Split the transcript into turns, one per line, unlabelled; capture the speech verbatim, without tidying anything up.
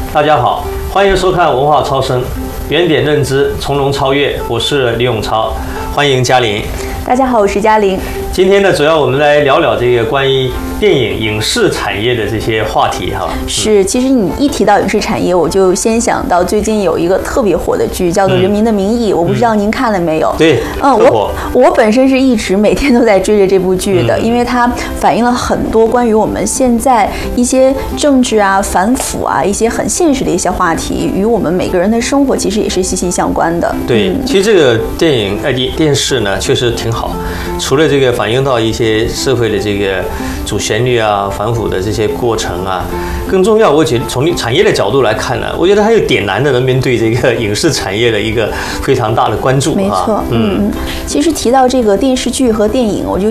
大家好，欢迎收看文化超声，原点认知，从容超越。我是李永超，欢迎嘉玲。
大家好，我是嘉玲。
今天呢，主要我们来聊聊这个关于电影影视产业的这些话题哈。
是，其实你一提到影视产业，我就先想到最近有一个特别火的剧，叫做《人民的名义》，嗯、我不知道您看了没有？
对，
嗯，我我本身是一直每天都在追着这部剧的，嗯、因为它反映了很多关于我们现在一些政治啊、反腐啊、一些很现实的一些话题，与我们每个人的生活其实也是息息相关的。
对，嗯、其实这个电影呃电电视呢，确实挺好，除了这个反映到一些社会的这个主旋律啊、反腐的这些过程啊，更重要，我觉得从产业的角度来看呢，我觉得还有点燃的人们对这个影视产业的一个非常大的关注。
没错，嗯嗯。其实提到这个电视剧和电影，我就